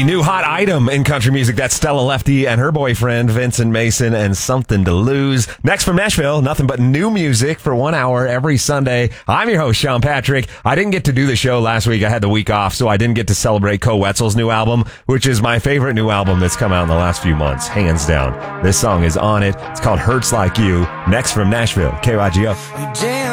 new hot item in country music. That's Stella Lefty and her boyfriend, Vincent Mason, and Something to Lose. Next from Nashville, nothing but new music for 1 hour every Sunday. I'm your host, Sean Patrick. I didn't get to do the show last week. I had the week off, so I didn't get to celebrate Koe Wetzel's new album, which is my favorite new album that's come out in the last few months, hands down. This song is on it. It's called Hurts Like You. Next from Nashville, KYGO.